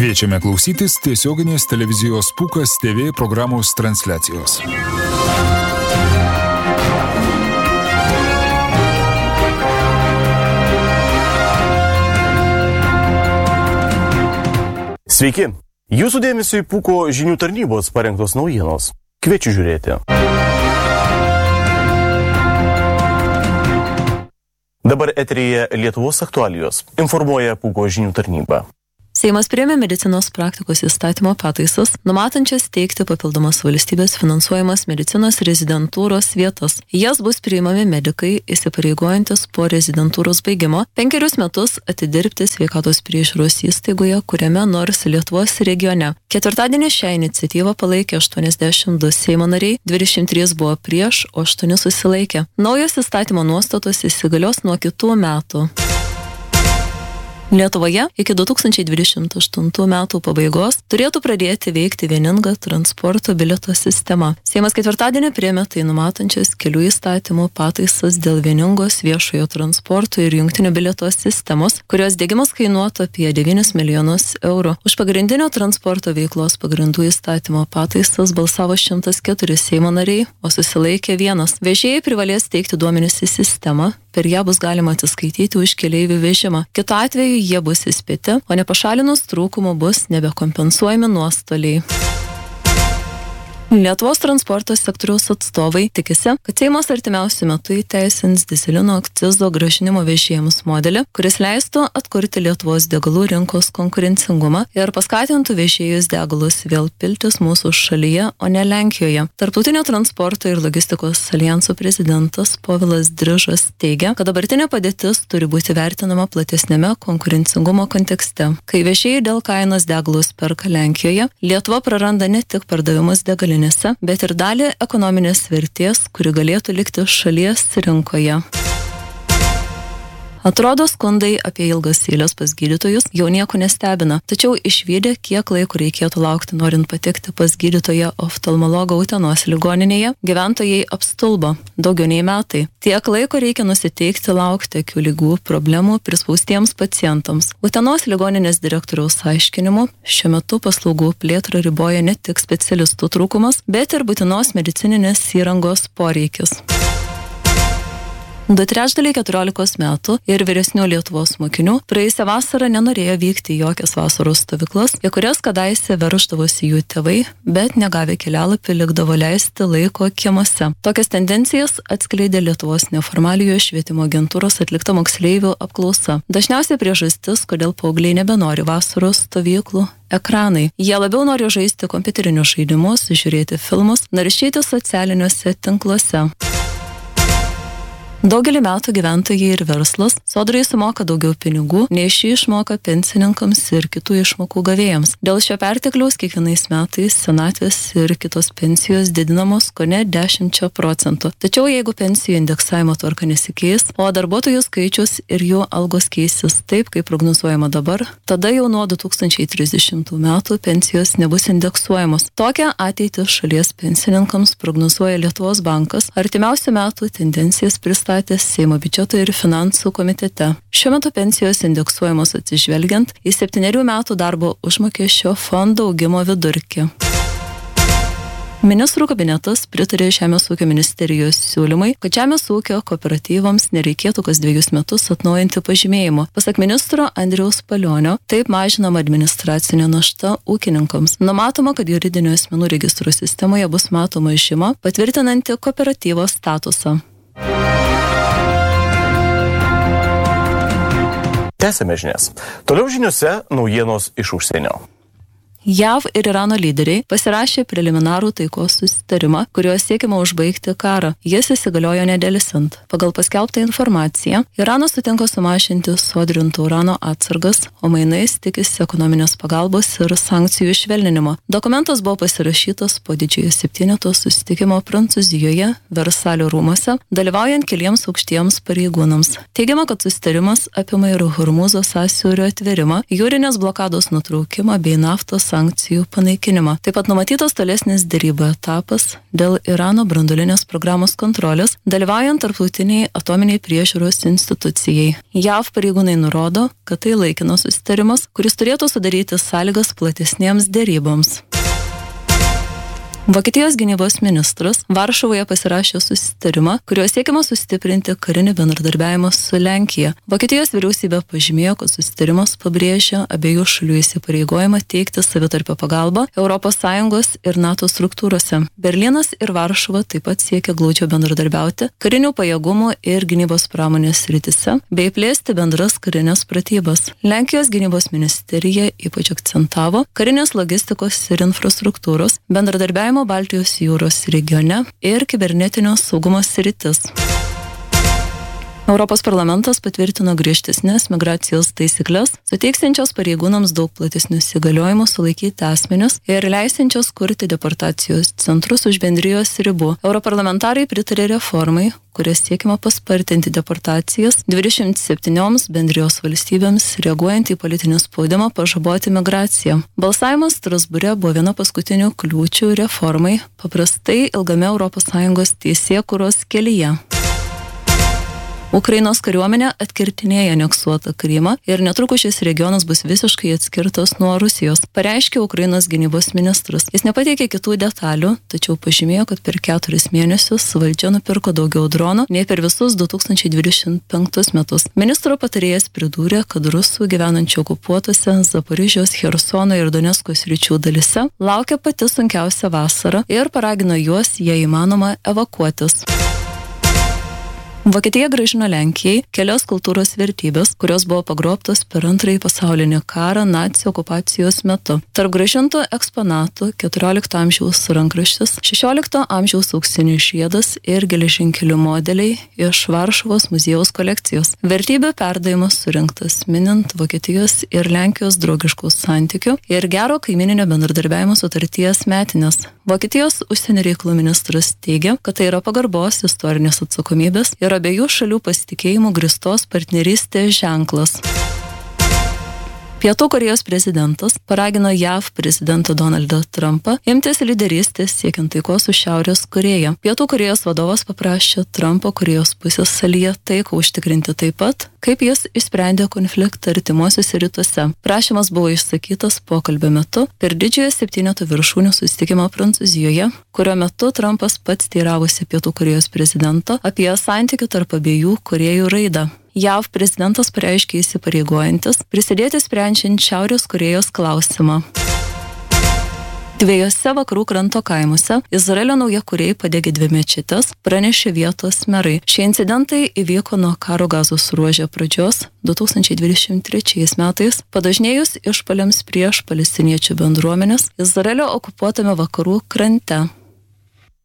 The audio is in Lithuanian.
Kviečiame klausytis tiesioginės televizijos Pūkas TV programos transliacijos. Sveiki! Jūsų dėmesio į Pūko žinių tarnybos parengtos naujienos. Kviečiu žiūrėti. Dabar eteryje Lietuvos aktualijos. Informuoja Pūko žinių tarnyba. Seimas priėmė medicinos praktikos įstatymo pataisas, numatančias teikti papildomas valstybės finansuojamas medicinos rezidentūros vietas. Jas bus priimami medikai, įsipareigojantis po rezidentūros baigimo 5 metus atidirbti sveikatos priežiūros įstaigoje, kuriame nors Lietuvos regione. Ketvirtadienį šią iniciatyvą palaikė 82 Seimo nariai, 23 buvo prieš, o 8 susilaikė. Naujos įstatymo nuostatos įsigalios nuo kitų metų. Lietuvoje iki 2028 metų pabaigos turėtų pradėti veikti vieninga transporto bilieto sistema. Seimas ketvirtadienį priėmė tai numatančias kelių įstatymų pataisas dėl vieningos viešojo transporto ir jungtinio bilieto sistemos, kurios diegimas kainuotų apie 9 milijonus eurų. Už pagrindinio transporto veiklos pagrindų įstatymo pataisas balsavo 104 Seimo nariai, o susilaikė 1. Vežėjai privalės teikti duomenis į sistemą, per ją bus galima atsiskaityti už keleivių vežimą. Kitu atveju jie bus įspėti, o nepašalinus trūkumų bus nebekompensuojami nuostoliai. Lietuvos transporto sektoriaus atstovai tikisi, kad Seimas artimiausiu metu įteisins dyzelino akcizo grąžinimo vežėjams modelį, kuris leistų atkurti Lietuvos degalų rinkos konkurencingumą ir paskatintų vežėjus degalus vėl piltis mūsų šalyje, o ne Lenkijoje. Tarptautinio transporto ir logistikos alijanso prezidentas Povilas Drižas teigia, kad dabartinė padėtis turi būti vertinama platesnėme konkurencingumo kontekste. Kai vežėjai dėl kainos degalus perka Lenkijoje, Lietuva praranda ne tik pardavimus degalinėse, bet ir dalį ekonominės vertės, kuri galėtų likti šalies rinkoje. Atrodo, skundai apie ilgas eiles pas gydytojus jau nieko nestebina, tačiau išvydę, kiek laiko reikėtų laukti norint patekti pas gydytoją oftalmologą Utenos ligoninėje, gyventojai apstulbo daugiau nei metai. Tiek laiko reikia nusiteikti laukti akių ligų problemų prispaustiems pacientams. Utenos ligoninės direktoriaus aiškinimu, šiuo metu paslaugų plėtrą riboja ne tik specialistų trūkumas, bet ir būtinos medicininės įrangos poreikis. 2/3 14 metų ir vyresnių Lietuvos mokinių praėjusią vasarą nenorėjo vykti į jokias vasaros stovyklas, į kurias kadaise verždavosi jų tėvai, bet negavę kelialapį likdavo leisti laiko kiemuose. Tokias tendencijas atskleidė Lietuvos neformaliojo švietimo agentūros atlikta moksleivių apklausa. Dažniausiai priežastis, kodėl paaugliai nebenori vasaros stovyklų – ekranai. Jie labiau nori žaisti kompiuterinius žaidimus, žiūrėti filmus, naršyti socialiniuose tinkluose. Daugelį metų gyventojai ir verslas sodrai sumoka daugiau pinigų, nei šį išmoka pensininkams ir kitų išmokų gavėjams. Dėl šio pertekliaus kiekvienais metais senatvės ir kitos pensijos didinamos kone 10%. Tačiau jeigu pensijų indeksavimo tvarka nesikeis, o darbuotojų skaičius ir jų algos keisis taip, kaip prognozuojama dabar, tada jau nuo 2030 metų pensijos nebus indeksuojamos. Tokią ateitį šalies pensininkams prognozuoja Lietuvos bankas. Artimiausių metų tendencijas pristatė Seimo biudžeto ir finansų komitete. Šiuo metu pensijos indeksuojamos atsižvelgiant į 7 metų darbo užmokesčio fondo augimo vidurkį. Ministrų kabinetas pritarė Žemės ūkio ministerijos siūlymai, kad žemės ūkio kooperatyvams nereikėtų kas 2 metus atnaujinti pažymėjimo. Pasak ministro Andriaus Palionio, taip mažinama administracinė našta ūkininkams. Numatoma, kad juridinių asmenų registrų sistemoje bus matoma žyma patvirtinanti kooperatyvo statusą. Tęsime žinias. Toliau žiniuose naujienos iš užsienio. JAV ir Irano lyderiai pasirašė preliminarų taikos susitarimą, kuriuo siekiama užbaigti karą. Jis įsigaliojo nedelsiant. Pagal paskelbtą informaciją, Iranas sutinka sumažinti sodrinto urano atsargas, o mainais tikisi ekonominės pagalbos ir sankcijų švelninimo. Dokumentas buvo pasirašytas po didžiojo 7 susitikimo Prancūzijoje, Versalio rūmuose, dalyvaujant keliems aukštiems pareigūnams. Teigiama, kad susitarimas apima ir Hormūzo sąsiaurio atverimą, jūrinės blokados nutraukimą bei naftos sankcijų panaikinimą. Taip pat numatytas tolesnis derybų etapas dėl Irano branduolinės programos kontrolės, dalyvaujant tarptautiniai atominiai priežiūros institucijai. JAV pareigūnai nurodo, kad tai laikinas susitarimas, kuris turėtų sudaryti sąlygas platesniems deryboms. Vokietijos gynybos ministras Varšuvoje pasirašė susitarimą, kuriuo siekiama sustiprinti karinį bendradarbiavimą su Lenkija. Vokietijos vyriausybė pažymėjo, kad susitarimas pabrėžia abiejų šalių įsipareigojimą teikti savitarpio pagalbą ES ir NATO struktūrose. Berlynas ir Varšuva taip pat siekia glaudžiau bendradarbiauti karinių pajėgumų ir gynybos pramonės srityse, bei plėsti bendras karinės pratybas. Lenkijos gynybos ministerija ypač akcentavo karinės logistikos ir infrastruktūros bendradarbiavimą Baltijos jūros regione ir kibernetinio saugumo sritis. Europos parlamentas patvirtino griežtesnės migracijos taisyklės, suteiksiančios pareigūnams daug platesnius įgaliojimus sulaikyti asmenis ir leisiančios kurti deportacijos centrus už bendrijos ribų. Europarlamentarai pritarė reformai, kurias siekima paspartinti deportacijas 27 bendrijos valstybėms, reaguojant į politinį spaudimą pažaboti migraciją. Balsavimas Strasbūre buvo viena paskutinių kliūčių reformai, paprastai ilgame ES teisėkūros kelyje. Ukrainos kariuomenė atkirtinėja aneksuotą Krymą ir netrukus šis regionas bus visiškai atskirtas nuo Rusijos, pareiškė Ukrainos gynybos ministras. Jis nepateikė kitų detalių, tačiau pažymėjo, kad per 4 mėnesius valdžia nupirko daugiau dronų nei per visus 2025 metus. Ministro patarėjas pridūrė, kad rusų gyvenančių okupuotose Zaporižijos, Chersono ir Donecko sričių dalyse laukia pati sunkiausia vasara ir paragino juos, jei įmanoma, evakuotis. Vokietija grąžino Lenkijai kelias kultūros vertybės, kurios buvo pagrobtos per Antrąjį pasaulinį karą nacių okupacijos metu. Tarp grąžintų eksponatų 14 amžiaus rankraštis, 16 amžiaus auksinis žiedas ir geležinkelių modeliai iš Varšuvos muziejaus kolekcijos. Vertybių perdavimas surinktas minint Vokietijos ir Lenkijos draugiškų santykių ir gero kaimininio bendradarbiavimo sutarties metines. Vokietijos užsienio reikalų ministras teigia, kad tai yra pagarbos, istorinės atsakomybės ir abiejų šalių pasitikėjimų grįstos partnerystės ženklas. Pietų Korėjos prezidentas paragino JAV prezidentą Donaldą Trumpą imtis lyderystės siekiant taikos su Šiaurės Korėja. Pietų Korėjos vadovas paprašė Trumpo Korėjos pusės šalyje taiką užtikrinti taip pat, kaip jis išsprendė konfliktą artimuosiuose rytuose. Prašymas buvo išsakytas pokalbio metu per didžiojo 7 viršūnių susitikimą Prancūzijoje, kurio metu Trumpas pats teiravosi Pietų Korėjos prezidento apie santykių tarp abiejų Korėjų raidą. JAV prezidentas pareiškė įsipareigojantis prisidėti sprendžiant Šiaurės Korėjos klausimą. 2 vakarų kranto kaimuose Izraelio naujakuriai padegė 2 mečetes, pranešė vietos merai. Šie incidentai įvyko nuo karo Gazos ruože pradžios 2023 metais, padažnėjus išpuoliams prieš palestiniečių bendruomenės Izraelio okupuotame vakarų krante.